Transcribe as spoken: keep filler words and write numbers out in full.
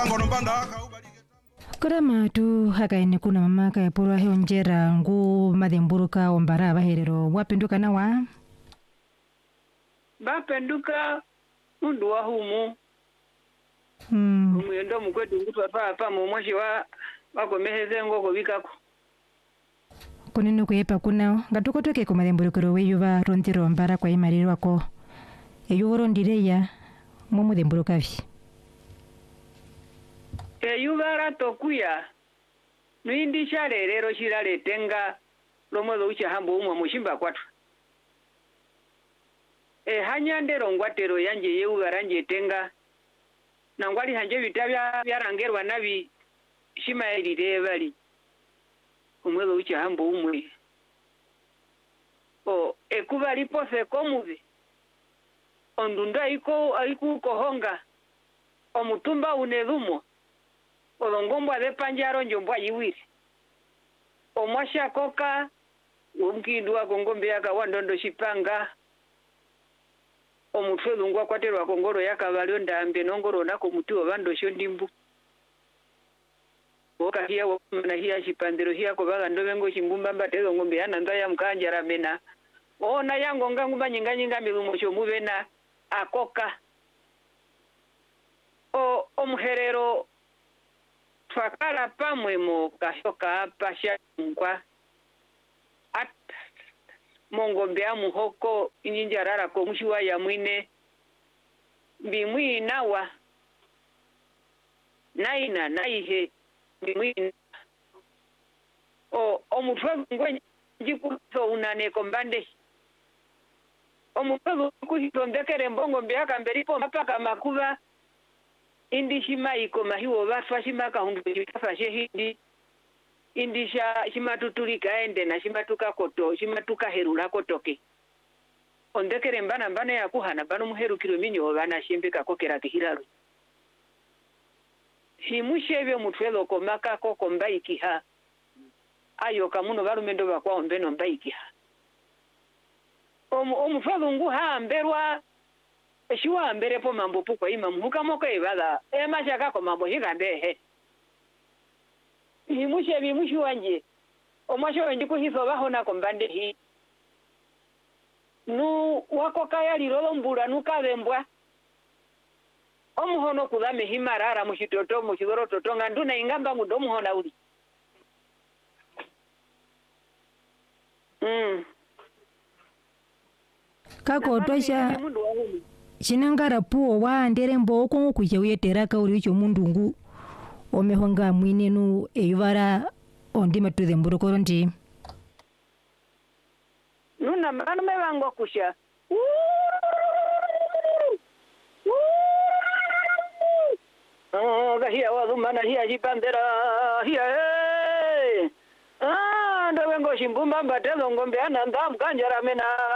Kurama tu hakaini kuna mamaka ya purwa heo njera ngu madhemburuka ombara abaherero wapenduka na wa? Bapenduka mundu wa humu. Hmm. Umuyendo mkwetu ngutu hapa hapa mumwashi wa wako meheze ngoko wikaku. Kuninu kuyepa kunao ngatuko toke ku madhemburukiro weyu ba rontiro ombara kwa imariro wako. Eyu orondireya mu mudhemburuka vi. Eyubara tokuya nuindi sharerero shirale tenga lomozo ucha hambo umwa mushimba kwatu e hanyandero ngwatero yanje yeubara nje tenga na ngwali hanje vitabya byarangerwa nabi shima elire bali umwezo ucha hambo umwe o ekuba lipose komuve ondunda iko aiku kohonga omutumba unedhumo olongombwa de panjaro njombwa yiwiri omwasha koka umkindwa kongombe yaka wandondo shipanga omutwezu ngwa kwaterwa kongoro yaka balyo ndambe nongoro nako mutuo bando sho ndimbu oka hiya na hiya shipandero hiya ko baga ndobengo shimbumba mbatezo ngombe yana ndaya mkanjara mena ona yango ngangu banyinga nyinga milumo sho mubena akoka o omherero twakala pamwe mu kashoka pasha ngwa at mongombe amuhoko inyinjarara ko mushiwa ya mwine bimwi nawa naina naihe bimwi o omutwa ngwe njikuso unane kombande omutwa kuhitondekere mbongo mbyaka mberipo mapaka makuba indi shima iko mahiwo batwa shima kahundu jitafashe hindi indi sha shima tutulika ende na shima tukakoto shima tukaherula kotoke ondekere mbana mbana ya kuhana bano muherukiro minyo bana shimbika kokera kihiraru himushebe mutwelo komaka koko mbaikiha ayo kamuno barumendo bakwa ombeno mbaikiha omu omufadhu ngu ha mberwa Eshiwa mbere po mambo pukwa ima muhuka moka ibala e mashaka ko mambo higambe he himushe bimushi wanje omasho ndi kuhiso baho na kombande hi nu wako kaya lirolo mbura nukabembwa omuhono kudame himarara mushitoto mushidoro totonga nduna ingamba mudomu hona uli mm kako tosha Chinangara puo wa nderembo okongo kuja uyetera kauri ucho mundungu omehonga mwinenu eyuvara ondima tudhemburo koronti nuna manu mewango kusha oh hiya wadumana hiya jipandera hiya eh ah ndo wengo shimbumba mbatezo ngombe ananda mkanjara mena